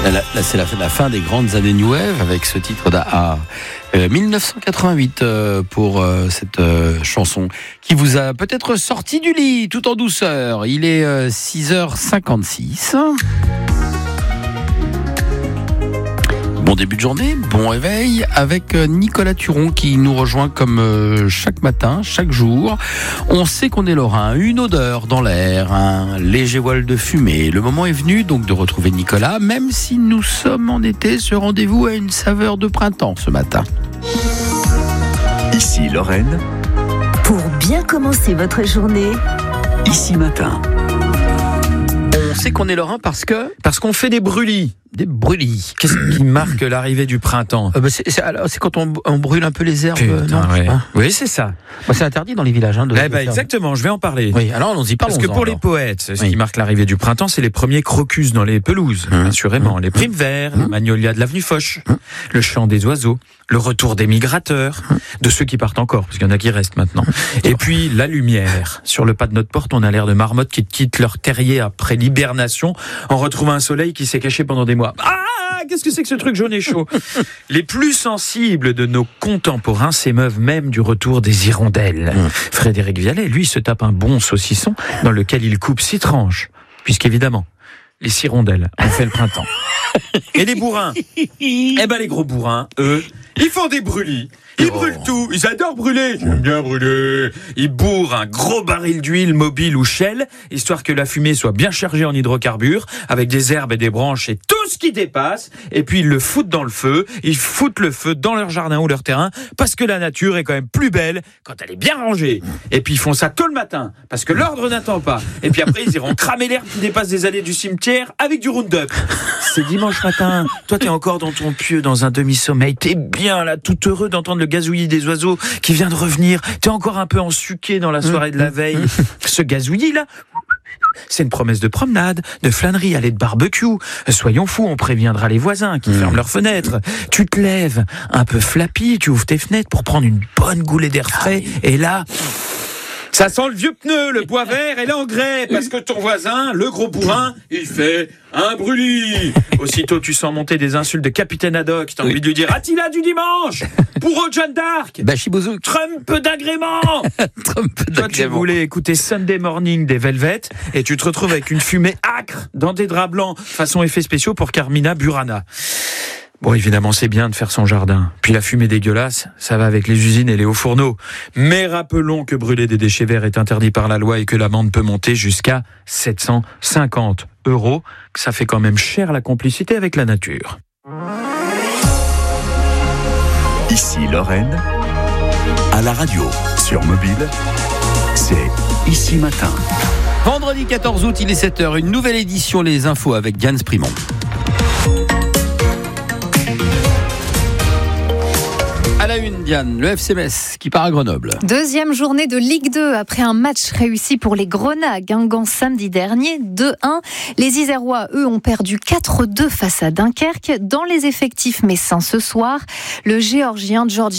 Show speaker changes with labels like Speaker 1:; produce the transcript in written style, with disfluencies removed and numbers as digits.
Speaker 1: Là, c'est la fin des grandes années New Wave avec ce titre d'A. 1988 pour cette chanson qui vous a peut-être sorti du lit tout en douceur. Il est 6h56. Bon début de journée, bon réveil avec Nicolas Turon qui nous rejoint comme chaque matin, chaque jour. On sait qu'on est lorrain, une odeur dans l'air, un léger voile de fumée. Le moment est venu donc de retrouver Nicolas, même si nous sommes en été, ce rendez-vous a une saveur de printemps ce matin.
Speaker 2: Ici Lorraine.
Speaker 3: Pour bien commencer votre journée,
Speaker 2: Ici Matin.
Speaker 1: On sait qu'on est lorrain parce qu'on fait des brûlis. Des brûlis.
Speaker 4: Qu'est-ce qui marque l'arrivée du printemps ?
Speaker 1: C'est quand on brûle un peu les herbes.
Speaker 4: Putain,
Speaker 1: non
Speaker 4: ouais.
Speaker 1: Hein,
Speaker 4: Oui, c'est ça.
Speaker 1: c'est interdit dans les villages. De faire.
Speaker 4: Exactement, je vais en parler.
Speaker 1: Oui, alors allons-y, parlons-en.
Speaker 4: Parce que pour les poètes, ce qui marque l'arrivée du printemps, c'est les premiers crocus dans les pelouses, assurément. Les primes verts, les magnolias de l'avenue Foch, le chant des oiseaux, le retour des migrateurs, de ceux qui partent encore, parce qu'il y en a qui restent maintenant. Et puis la lumière. Sur le pas de notre porte, on a l'air de marmottes qui quittent leur terrier après l'hibernation en retrouvant un soleil qui s'est caché pendant des mois. Ah, qu'est-ce que c'est que ce truc jaune et chaud ? Les plus sensibles de nos contemporains s'émeuvent même du retour des hirondelles. Frédéric Vialet, lui, se tape un bon saucisson dans lequel il coupe 6 tranches, puisqu'évidemment, les hirondelles ont fait le printemps. Et les bourrins, les gros bourrins, eux, ils font des brûlis. Ils brûlent tout, ils adorent brûler. J'aime bien brûler. Ils bourrent un gros baril d'huile mobile ou Shell, histoire que la fumée soit bien chargée en hydrocarbures, avec des herbes et des branches et tout ce qui dépasse. Et puis ils le foutent dans le feu. Ils foutent le feu dans leur jardin ou leur terrain, parce que la nature est quand même plus belle quand elle est bien rangée. Et puis ils font ça tôt le matin, parce que l'ordre n'attend pas. Et puis après ils iront cramer l'herbe qui dépasse des allées du cimetière avec du Roundup. C'est dimanche matin. Toi t'es encore dans ton pieu, dans un demi-sommeil. T'es bien là, tout heureux d'entendre le gazouillis des oiseaux qui vient de revenir. T'es encore un peu ensuqué dans la soirée de la veille. Ce gazouillis là, c'est une promesse de promenade, de flânerie, aller de barbecue. Soyons fous, on préviendra les voisins qui ferment leurs fenêtres. Tu te lèves, un peu flappy, tu ouvres tes fenêtres pour prendre une bonne goulée d'air frais. Et là, ça sent le vieux pneu, le bois vert et l'engrais, parce que ton voisin, le gros bourrin, il fait un brûlis. Aussitôt, tu sens monter des insultes de Capitaine Haddock. T'as envie de lui dire Attila du dimanche, pour Jeanne d'Arc,
Speaker 1: Chibozouk.
Speaker 4: Trump d'agrément. Toi, tu voulais écouter Sunday Morning des Velvet et tu te retrouves avec une fumée âcre dans des draps blancs, façon effets spéciaux pour Carmina Burana. Bon, évidemment, c'est bien de faire son jardin. Puis la fumée dégueulasse, ça va avec les usines et les hauts fourneaux. Mais rappelons que brûler des déchets verts est interdit par la loi et que l'amende peut monter jusqu'à 750 €. Ça fait quand même cher la complicité avec la nature.
Speaker 2: Ici Lorraine. À la radio, sur mobile, c'est Ici Matin.
Speaker 1: Vendredi 14 août, il est 7h, une nouvelle édition Les Infos avec Diane Sprimont. À la une, Diane, le FC Metz qui part à Grenoble.
Speaker 5: Deuxième journée de Ligue 2 après un match réussi pour les Grenats à Guingamp samedi dernier, 2-1. Les Isérois, eux, ont perdu 4-2 face à Dunkerque. Dans les effectifs messins ce soir, le Géorgien Georgi